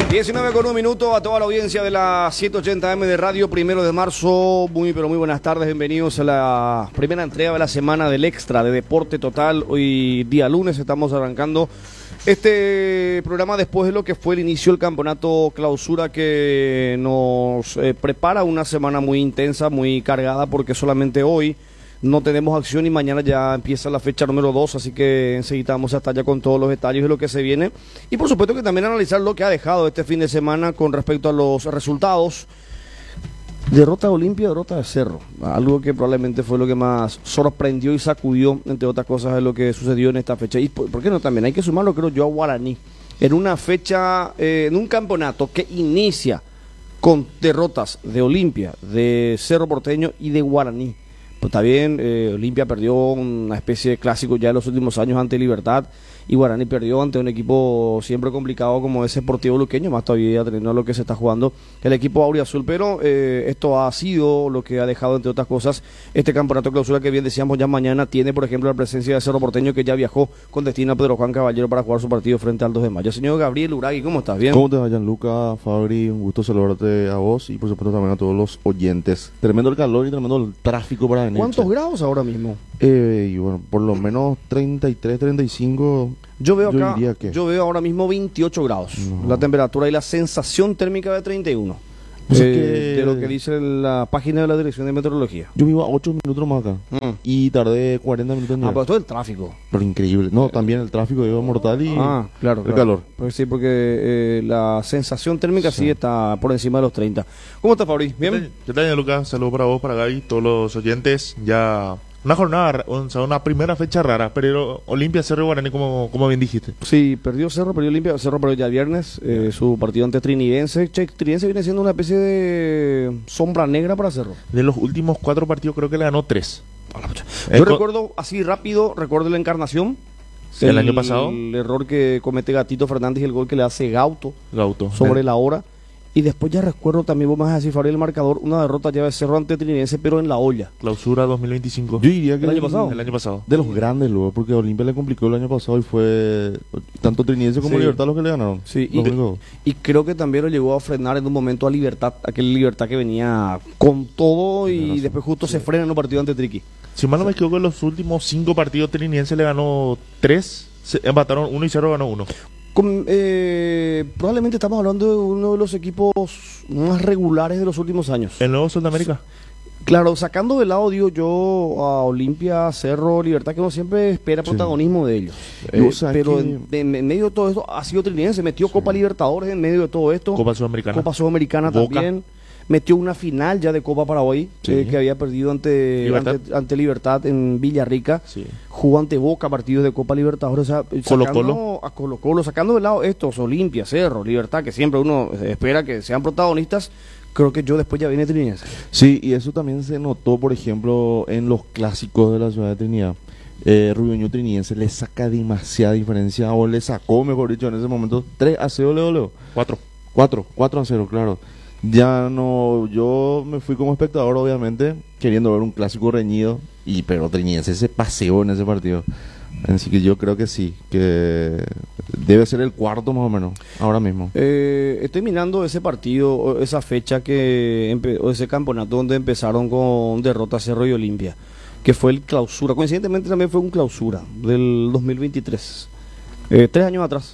19:01 a toda la audiencia de la 780M de Radio 1 de marzo. Muy pero muy buenas tardes, bienvenidos a la primera entrega de la semana del Extra de Deporte Total. Hoy día lunes estamos arrancando este programa después de lo que fue el inicio del campeonato clausura, que nos prepara una semana muy intensa, muy cargada, porque solamente hoy no tenemos acción y mañana ya empieza la fecha número 2, así que enseguida vamos a estar ya con todos los detalles de lo que se viene. Y por supuesto que también analizar lo que ha dejado este fin de semana con respecto a los resultados. Derrota de Olimpia, derrota de Cerro. Algo que probablemente fue lo que más sorprendió y sacudió, entre otras cosas, de lo que sucedió en esta fecha. Y por qué no, también hay que sumarlo, creo yo, a Guaraní. En una fecha, en un campeonato que inicia con derrotas de Olimpia, de Cerro Porteño y de Guaraní. Pues está bien, Olimpia perdió una especie de clásico ya en los últimos años ante Libertad, y Guaraní perdió ante un equipo siempre complicado como ese Sportivo Luqueño, más todavía teniendo lo que se está jugando el equipo auriazul. Pero esto ha sido lo que ha dejado, entre otras cosas, este campeonato clausura, que bien decíamos ya mañana tiene, por ejemplo, la presencia de Cerro Porteño, que ya viajó con destino a Pedro Juan Caballero para jugar su partido frente al 2 de mayo. Señor Gabriel Uragui, ¿cómo estás? ¿Bien? ¿Cómo te va, Gianluca, Fabri? Un gusto saludarte a vos y por supuesto también a todos los oyentes. Tremendo el calor y tremendo el tráfico para venir. ¿Cuántos grados ahora mismo? Y bueno, por lo menos 33, 35. Yo veo acá, que... yo veo ahora mismo 28 grados, la temperatura, y la sensación térmica de 31. De lo que dice la página de la Dirección de Meteorología. Yo vivo a 8 minutos más acá y tardé 40 minutos en llegar. Pero todo el tráfico. Pero increíble. No, también el tráfico iba mortal y claro, el calor. Pues sí, porque la sensación térmica sí está por encima de los 30. ¿Cómo estás, Fabri? ¿Bien? ¿Qué tal, Lucas? Saludos para vos, para Gaby, todos los oyentes. Ya una jornada, una primera fecha rara, pero Olimpia, Cerro y Guaraní, como bien dijiste. Sí, perdió Cerro, perdió Olimpia. Cerro perdió ya viernes su partido ante Trinidense. Trinidense viene siendo una especie de sombra negra para Cerro. De los últimos 4 partidos creo que le ganó 3. Yo recuerdo, así rápido, recuerdo la Encarnación. El año pasado. El error que comete Gatito Fernández y el gol que le hace Gauto sobre la hora. Y después ya recuerdo también, vos me vas a decir, Fabriel, el marcador, una derrota ya de Cerro ante Trinidense, pero en la olla. Clausura 2025. Yo diría que ¿El año pasado? El año pasado. De los grandes luego, porque Olimpia le complicó el año pasado y fue tanto Trinidense como Libertad los que le ganaron. Sí, y creo que también lo llegó a frenar en un momento a Libertad, aquel Libertad que venía con todo y después justo se frena en un partido ante Triqui. Si mal no me equivoco, en los últimos 5 partidos Trinidense le ganó 3, empataron 1 y Cerro ganó 1. Probablemente estamos hablando de uno de los equipos más regulares de los últimos años. ¿El nuevo Sudamérica? Claro, sacando de lado, digo yo, a Olimpia, Cerro, Libertad, que uno siempre espera protagonismo de ellos. Pero en medio de todo esto ha sido Trinidense, metió Copa Libertadores en medio de todo esto. Copa Sudamericana también. Metió una final ya de Copa Paraguay, que había perdido ante Libertad en Villarrica. Sí. Jugó ante Boca partidos de Copa Libertadores. O sea, Colo-Colo, sacando de lado estos, Olimpia, Cerro, Libertad, que siempre uno espera que sean protagonistas. Creo que yo después ya viene Trinidense. Sí, y eso también se notó, por ejemplo, en los clásicos de la ciudad de Trinidad. Rubeño Trinidense le saca demasiada diferencia, o le sacó, mejor dicho, en ese momento 3-0 le dolió. 4-0, claro. Ya no, yo me fui como espectador, obviamente, queriendo ver un clásico reñido, pero Trinidense se paseó en ese partido. Así que yo creo que sí, que debe ser el cuarto más o menos, ahora mismo. Estoy mirando ese partido, esa fecha o ese campeonato donde empezaron con derrota Cerro y Olimpia, que fue el clausura. Coincidentemente también fue un clausura del 2023, 3 años atrás.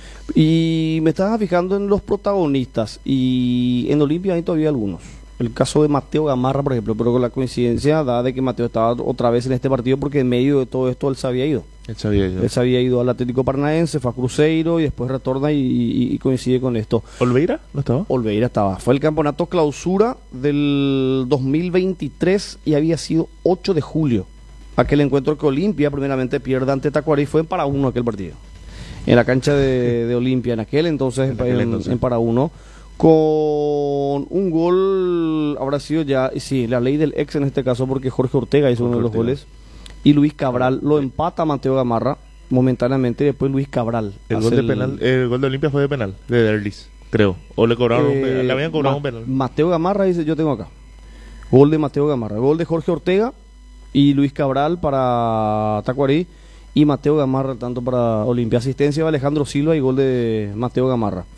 Y me estaba fijando en los protagonistas, y en Olimpia hay todavía algunos. El caso de Mateo Gamarra, por ejemplo, pero con la coincidencia da de que Mateo estaba otra vez en este partido, porque en medio de todo esto él se había ido. Él se había ido al Atlético Paranaense, fue a Cruzeiro y después retorna y coincide con esto. ¿Olveira no estaba? Olveira estaba. Fue el campeonato clausura del 2023 y había sido 8 de julio. Aquel encuentro que Olimpia primeramente pierde ante Tacuarí, fue en Para-1 aquel partido. En la cancha de Olimpia, en aquel entonces, en Para-1, con un gol, habrá sido ya, sí, la ley del ex en este caso, porque Jorge Ortega hizo uno de los goles, y Luis Cabral lo empata a Mateo Gamarra momentáneamente, y después Luis Cabral. El gol de Olimpia fue de penal, de Derlis, creo, o le cobraron le habían cobrado un penal. Mateo Gamarra dice, yo tengo acá, gol de Mateo Gamarra, gol de Jorge Ortega y Luis Cabral para Tacuarí, y Mateo Gamarra tanto para Olimpia. Asistencia de Alejandro Silva y gol de Mateo Gamarra.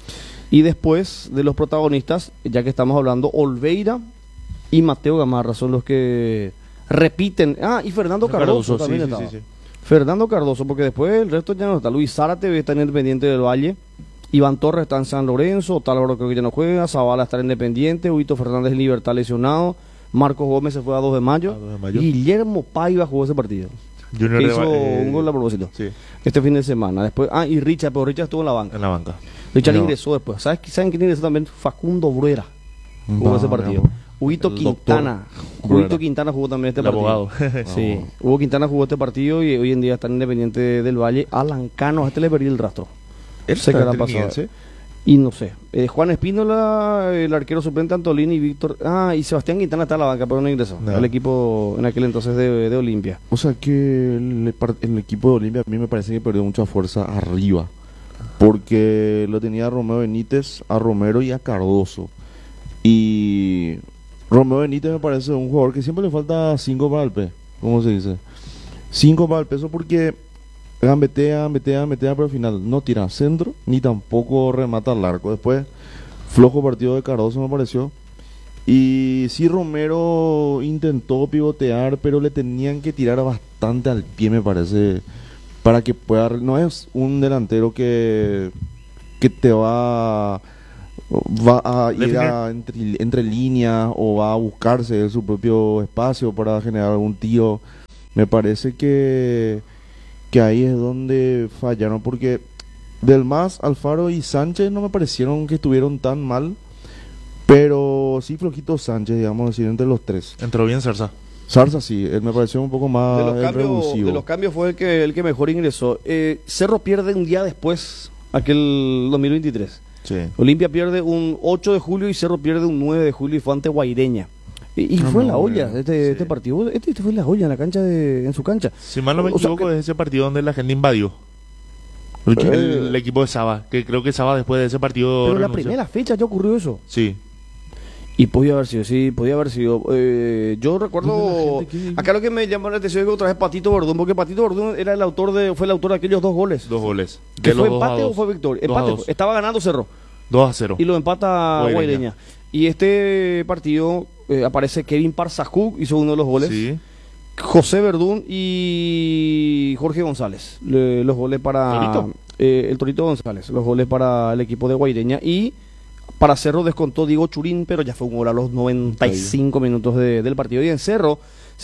Y después de los protagonistas, ya que estamos hablando, Olveira y Mateo Gamarra son los que repiten. Ah, y Fernando Cardoso también sí, estaba. sí. Fernando Cardoso, porque después el resto ya no está. Luis Zárate está en Independiente del Valle. Iván Torres está en San Lorenzo. Otálvaro creo que ya no juega. Zavala está en Independiente. Huito Fernández en Libertad lesionado. Marcos Gómez se fue a 2 de mayo. 2 de mayo. Guillermo Paiva jugó ese partido. Junior Que hizo un gol a propósito. Sí, Este fin de semana. Después, y Richard, pero Richard estuvo en la banca. en la banca. Richard No. ingresó después. ¿Saben quién ingresó también? Facundo Bruera. Jugó No, ese partido. no. Huito El Quintana. doctor Bruera. Huito Quintana jugó también este El partido. abogado. Sí. Hugo Quintana jugó este partido y hoy en día está en Independiente del Valle. Alan Cano, a este le perdí el rastro. Él Sé que está la pasó. triniense. Y no sé. Juan Espínola, el arquero suplente Antolini y Víctor. Y Sebastián Quintana está en la banca, pero no ingresó. No. El equipo en aquel entonces de Olimpia. O sea que el equipo de Olimpia a mí me parece que perdió mucha fuerza arriba. Porque lo tenía a Romeo Benítez, a Romero y a Cardoso. Y Romeo Benítez me parece un jugador que siempre le falta 5 para el peso. ¿Cómo se dice? 5 para el peso porque gambetea, pero al final no tira centro ni tampoco remata al arco. Después, flojo partido de Cardoso me pareció. Y sí, Romero intentó pivotear, pero le tenían que tirar bastante al pie, me parece, para que pueda. No es un delantero que te va a ir entre líneas o va a buscarse su propio espacio para generar algún tiro. Me parece que ahí es donde fallaron, porque Del Mas, Alfaro y Sánchez no me parecieron que estuvieron tan mal, pero sí flojito Sánchez, digamos decir, entre los tres. Entró bien Zarza. Zarza sí, él me pareció un poco más revulsivo. De los cambios fue el que mejor ingresó. Cerro pierde un día después, aquel 2023. Sí. Olimpia pierde un 8 de julio y Cerro pierde un 9 de julio y fue ante Guaireña. Y fue en la olla este partido. Este fue en la olla, en su cancha. Si mal no me O sea, equivoco, es ese partido donde la gente invadió. El equipo de Saba, que creo que Saba después de ese partido Pero la renunció. primera fecha ya ocurrió eso. Sí. Y podía haber sido, sí, podía haber sido. Yo recuerdo. ¿Dónde la gente Acá lo que me llamó la atención es que otra vez Patito Bordún, porque Patito Bordún fue el autor de aquellos 2 goles. 2 goles. ¿Que fue los 2 a empate o 2. fue victoria? 2 a Empate. 2. Estaba ganando Cerro. 2-0. Y lo empata Guaireña. Guaireña. Y este partido aparece Kevin Parzajú, hizo uno de los goles. Sí. José Verdún y Jorge González. Los goles para. ¿Torito? El Torito González. Los goles para el equipo de Guaireña. Y para Cerro descontó Diego Churín, pero ya fue un gol a los 95 minutos del partido. Y en Cerro,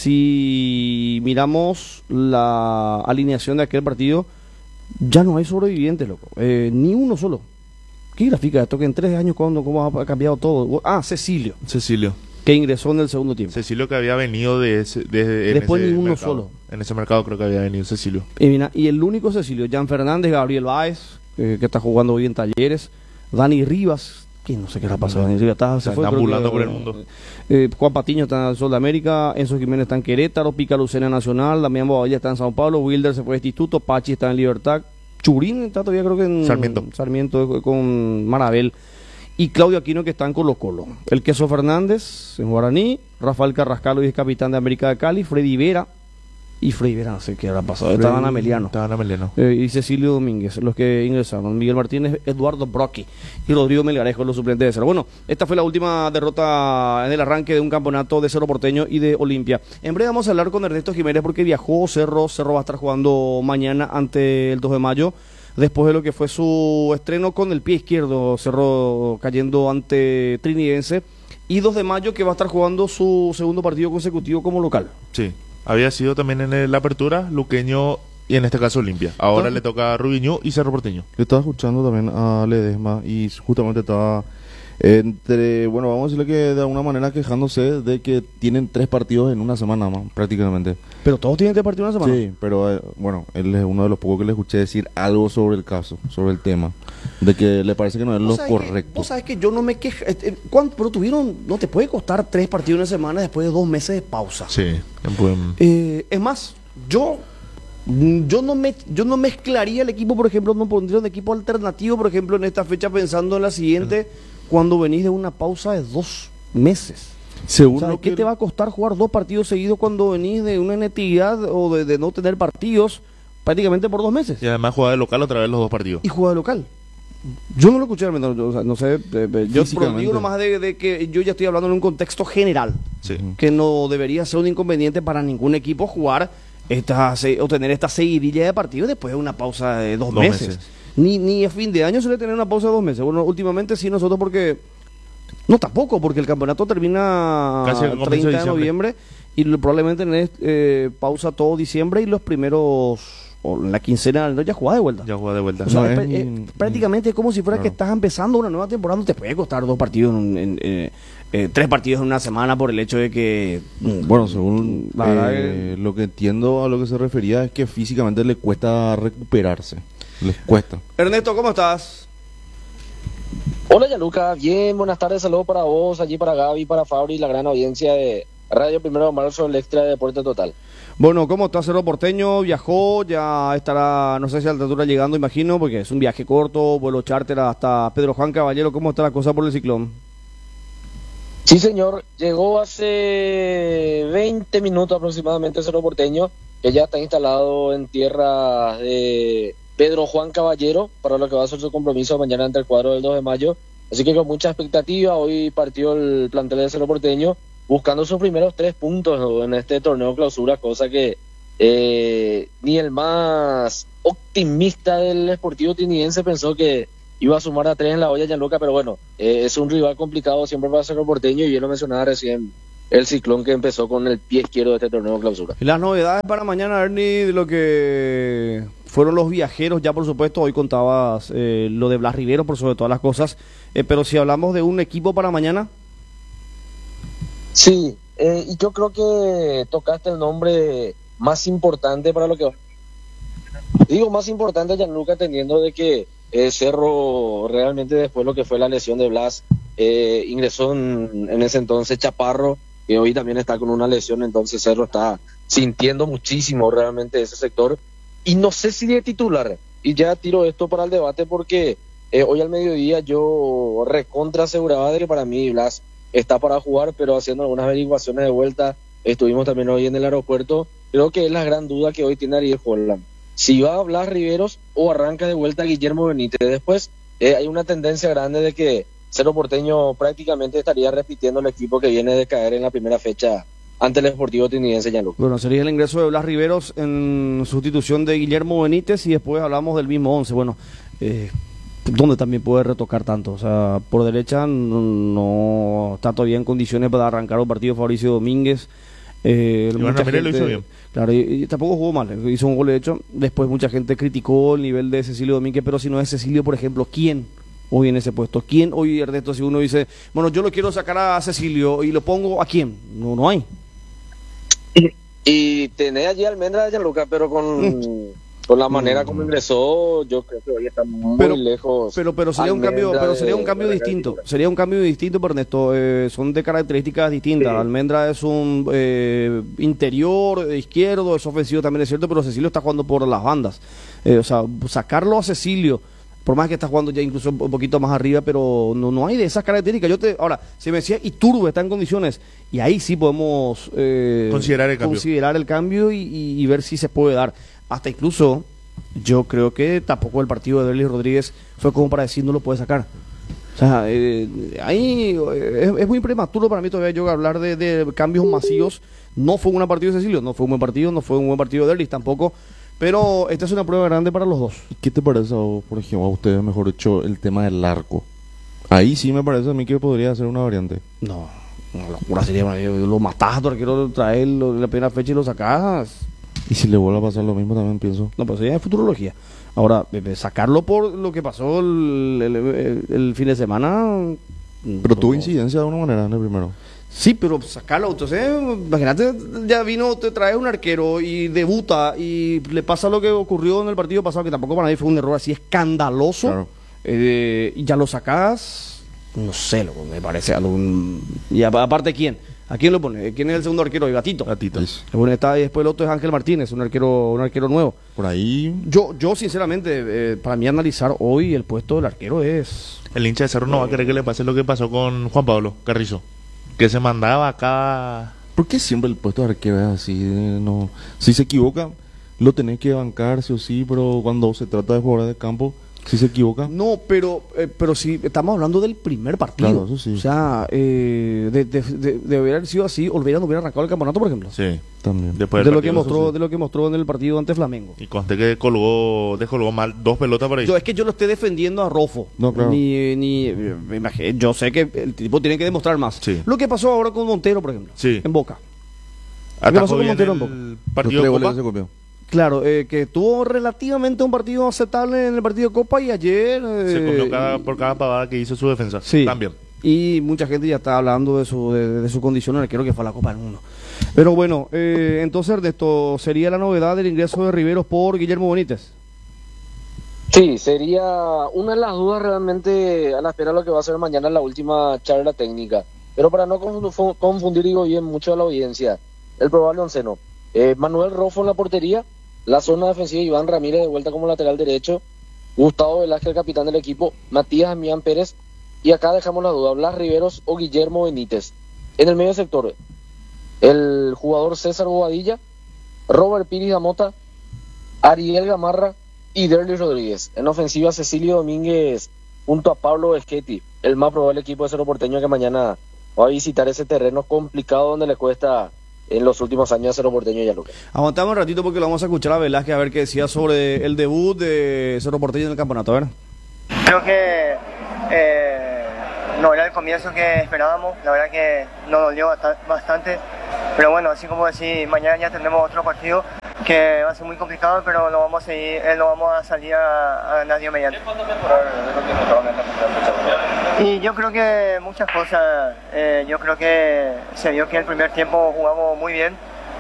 si miramos la alineación de aquel partido, ya no hay sobrevivientes, loco. Ni uno solo. ¿Qué grafica esto? Que en 3 años, ¿cómo ha cambiado todo? Cecilio, Cecilio. que ingresó en el segundo tiempo. Cecilio que había venido Después en ese ni uno mercado. solo. En ese mercado creo que había venido Cecilio. Y el único Cecilio, Jan Fernández, Gabriel Báez, que está jugando hoy en Talleres, Dani Rivas, que no sé qué le ha pasado, Dani Rivas se fue, Está creo ambulando que, por el mundo. Juan Patiño está en el Sol de América, Enzo Jiménez está en Querétaro, Pica Lucena Nacional, Damián Bobadilla está en Sao Paulo, Wilder se fue a Instituto, Pachi está en Libertad, Churín está todavía creo que en Sarmiento con Marabel, y Claudio Aquino que está en Colo Colo. El Queso Fernández en Guaraní, Rafael Carrascal hoy es capitán de América de Cali, Freddy Vera, no sé qué habrá pasado, estaban Ameliano. Y Cecilio Domínguez, los que ingresaron. Miguel Martínez, Eduardo Brocchi y Rodrigo Melgarejo, los suplentes de Cerro. Bueno, esta fue la última derrota en el arranque de un campeonato de Cerro Porteño y de Olimpia. En breve vamos a hablar con Ernesto Jiménez porque viajó Cerro. Cerro va a estar jugando mañana ante el 2 de mayo. Después de lo que fue su estreno con el pie izquierdo, Cerro cayendo ante Trinidense. Y 2 de mayo que va a estar jugando su segundo partido consecutivo como local. Sí. Había sido también en la apertura, Luqueño y en este caso Olimpia. Ahora le toca a Rubiño y Cerro Porteño. Yo estaba escuchando también a Ledesma y justamente estaba vamos a decirle que de alguna manera quejándose de que tienen 3 partidos en una semana más, prácticamente. Pero todos tienen 3 partidos en una semana. Sí, pero él es uno de los pocos que le escuché decir algo sobre el caso, sobre el tema, de que le parece que no es lo correcto. Vos sabés que yo no me quejo. Pero no te puede costar 3 partidos en una semana después de 2 meses de pausa. Sí. Es más, yo no mezclaría el equipo, por ejemplo, no pondría un equipo alternativo, por ejemplo, en esta fecha pensando en la siguiente, cuando venís de una pausa de 2 meses. Según O sea, ¿qué te va a costar jugar 2 partidos seguidos cuando venís de una inactividad o de no tener partidos prácticamente por 2 meses? Y además juega de local otra vez los 2 partidos. Y juega de local. Yo no lo escuché, o sea, no sé, yo Físicamente. digo nomás de que yo ya estoy hablando en un contexto general, Sí. que no debería ser un inconveniente para ningún equipo jugar o tener esta seguidilla de partidos después de una pausa de 2 meses. Ni a fin de año suele tener una pausa de 2 meses. Bueno, últimamente sí nosotros porque... No, tampoco, porque el campeonato termina Casi al el comienzo 30 de de noviembre y probablemente tenés pausa todo diciembre y los primeros, o la quincena no, ya jugás de vuelta. Ya juega de vuelta. O sea, No, es, es es ni- prácticamente es como si fuera que claro. estás empezando una nueva temporada, no te puede costar 2 partidos, 3 partidos en una semana por el hecho de que... Bueno, según La verdad que- lo que entiendo a lo que se refería es que físicamente le cuesta recuperarse. Les cuesta. Ernesto, ¿cómo estás? Hola Gianluca, bien, buenas tardes, saludos para vos, allí para Gaby, para Fabri y la gran audiencia de Radio Primero de Marzo, el Extra de Deporte Total. Bueno, ¿cómo está Cerro Porteño? Viajó, ya estará, no sé si a alta altura llegando, imagino, porque es un viaje corto, vuelo charter hasta Pedro Juan Caballero. ¿Cómo está la cosa por el ciclón? Sí señor, llegó hace 20 minutos aproximadamente Cerro Porteño, que ya está instalado en tierras de Pedro Juan Caballero, para lo que va a ser su compromiso mañana ante el cuadro del 2 de mayo. Así que con mucha expectativa, hoy partió el plantel de Cerro Porteño, buscando sus primeros 3 puntos, ¿no?, en este torneo clausura, cosa que ni el más optimista del Sportivo Tiniense pensó que iba a sumar a 3 en la olla Gianluca, pero bueno, es un rival complicado siempre para Cerro Porteño, y bien lo mencionaba recién el Ciclón, que empezó con el pie izquierdo de este torneo clausura. Y las novedades para mañana, Ernie, de lo que fueron los viajeros, ya por supuesto, hoy contabas lo de Blas Rivero por sobre todas las cosas, pero si hablamos de un equipo para mañana... Sí, y yo creo que tocaste el nombre más importante para lo que va. Digo más importante, Gianluca, teniendo de que Cerro realmente, después de lo que fue la lesión de Blas, ingresó en ese entonces Chaparro, que hoy también está con una lesión, entonces Cerro está sintiendo muchísimo realmente ese sector, y no sé si de titular, y ya tiro esto para el debate porque hoy al mediodía yo recontra aseguraba de que para mí Blas está para jugar, pero haciendo algunas averiguaciones de vuelta, estuvimos también hoy en el aeropuerto, creo que es la gran duda que hoy tiene Ariel Holland. Si va a Blas Riveros o arranca de vuelta Guillermo Benítez. Después hay una tendencia grande de que Cerro Porteño prácticamente estaría repitiendo el equipo que viene de caer en la primera fecha ante el Sportivo Tiniense, Gianluca. Bueno, sería el ingreso de Blas Riveros en sustitución de Guillermo Benítez y después hablamos del mismo 11. Bueno, donde también puede retocar tanto. O sea, por derecha no está todavía en condiciones para arrancar un partido Fabricio Domínguez. Iván Ramírez lo hizo bien. Claro, y tampoco jugó mal, hizo un gol de hecho. Después mucha gente criticó el nivel de Cecilio Domínguez, pero si no es Cecilio, por ejemplo, ¿quién hoy en ese puesto? ¿Quién hoy, Ernesto, si uno dice, bueno, yo lo quiero sacar a Cecilio y lo pongo a quién? No hay. Y tenés allí a Almendra, Gianluca, pero con la manera como ingresó, yo creo que hoy está muy lejos. Pero sería un cambio, Almendra sería un cambio de distinto. titular. Sería un cambio distinto, pero Ernesto, son de características distintas. Sí. Almendra es un interior izquierdo, es ofensivo también, es cierto, pero Cecilio está jugando por las bandas. O sea, sacarlo a Cecilio, por más que está jugando ya incluso un poquito más arriba, pero no hay de esas características. Ahora, si me decía Iturbe está en condiciones, y ahí sí podemos considerar el cambio y ver si se puede dar. Hasta incluso, yo creo que tampoco el partido de Derlis Rodríguez fue como para decir no lo puede sacar. O sea, ahí es muy prematuro para mí todavía yo hablar de cambios masivos. No fue un buen partido de Cecilio, no fue un buen partido, no fue un buen partido de Derlis tampoco. Pero esta es una prueba grande para los dos. ¿Qué te parece a vos, por ejemplo, a ustedes, mejor dicho, el tema del arco? Ahí sí me parece a mí que podría ser una variante. No, una locura sería. Lo matás a tu arquero, traerlo en la primera fecha y lo sacás. Y si le vuelve a pasar lo mismo también pienso. No, pues sería futurología. Ahora, sacarlo por lo que pasó el fin de semana. Pero tuvo incidencia de alguna manera en el primero. Sí, pero sacarlo, entonces, imagínate, ya vino, te traes un arquero y debuta y le pasa lo que ocurrió en el partido pasado, que tampoco para nadie fue un error así escandaloso, Claro. Y ya lo sacás, no sé, me parece algún... Y aparte, ¿quién? ¿A quién lo pone? ¿Quién es el segundo arquero? El Gatito. Gatito. Le pone y después el otro es Ángel Martínez, un arquero nuevo. Por ahí... Yo sinceramente, para mí analizar hoy el puesto del arquero es... El hincha de Cerro no va a querer que le pase lo que pasó con Juan Pablo Carrizo, que se mandaba acá. ¿Por qué siempre el puesto de arquero es así? No, si se equivoca, lo tenés que bancar, sí o sí, pero cuando se trata de jugadores de campo, Si se equivoca. No, pero si estamos hablando del primer partido. Claro, eso sí. O sea, de haber sido así, Olvera no hubiera arrancado el campeonato, por ejemplo. Sí. También. Después De del lo que partido, mostró, eso de lo que mostró en el partido ante Flamengo. sí. Y conste que descolgó mal 2 pelotas por ahí. Es que yo lo estoy defendiendo a Rofo. No, claro. Me imagino, yo sé que el tipo tiene que demostrar más. Sí. Lo que pasó ahora con Montero, por ejemplo. Sí. En Boca. Atajó pasó con bien Montero en el Los partido 3 de goles Copa. que se copió. Claro, que tuvo relativamente un partido aceptable en el partido de Copa y ayer... Se comió por cada pavada que hizo su defensa. Sí. También. Y mucha gente ya está hablando de su condición en el arquero que fue a la Copa del Mundo. Pero bueno, entonces Ernesto, ¿sería la novedad del ingreso de Riveros por Guillermo Benítez? Sí, sería una de las dudas realmente a la espera de lo que va a ser mañana la última charla técnica. Pero para no confundir, digo bien, mucho a la audiencia, el probable onceno. Manuel Rofo en la portería, la zona defensiva Iván Ramírez de vuelta como lateral derecho, Gustavo Velázquez, el capitán del equipo, Matías Damián Pérez, y acá dejamos la duda, Blas Riveros o Guillermo Benítez. En el medio sector, el jugador César Bobadilla, Robert Piris Damota, Ariel Gamarra y Derlis Rodríguez. En ofensiva, Cecilio Domínguez junto a Pablo Esqueti, el más probable equipo de Cerro Porteño que mañana va a visitar ese terreno complicado donde le cuesta en los últimos años a Cerro Porteño y a Lucas. Aguantamos un ratito porque lo vamos a escuchar a Velázquez a ver qué decía sobre el debut de Cerro Porteño en el campeonato. A ver. Creo que no era el comienzo que esperábamos, la verdad que nos dolió bastante, pero bueno, así como decir, mañana ya tendremos otro partido que va a ser muy complicado, pero lo vamos a seguir, no vamos a salir a ganar Dios mediante. ¿Qué falta mejorar de lo que mostraron en la primera fecha? Y yo creo que muchas cosas, yo creo que se vio que el primer tiempo jugamos muy bien,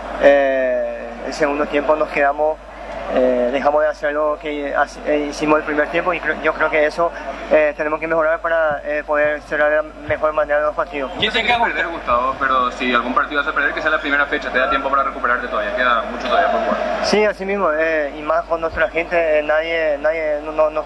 el segundo tiempo nos quedamos, dejamos de hacer lo que hicimos el primer tiempo y yo creo que eso tenemos que mejorar para poder cerrar de la mejor manera los partidos. ¿Quién se quiere perder, Gustavo? Pero si algún partido vas a perder, que sea la primera fecha, te da tiempo para recuperarte todavía, queda mucho todavía por jugar. Sí, así mismo, y más con nuestra gente, nadie no